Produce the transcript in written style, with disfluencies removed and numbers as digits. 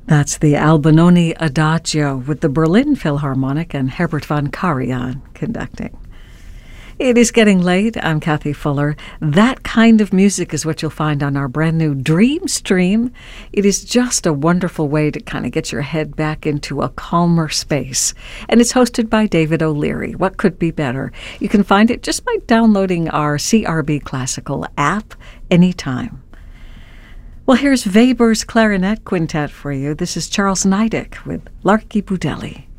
That's the Albinoni Adagio with the Berlin Philharmonic and Herbert von Karajan conducting. It is getting late. I'm Kathy Fuller. That kind of music is what you'll find on our brand new Dream Stream. It is just a wonderful way to kind of get your head back into a calmer space. And it's hosted by David O'Leary. What could be better? You can find it just by downloading our CRB Classical app anytime. Well, here's Weber's Clarinet Quintet for you. This is Charles Niedek with Larky Budelli.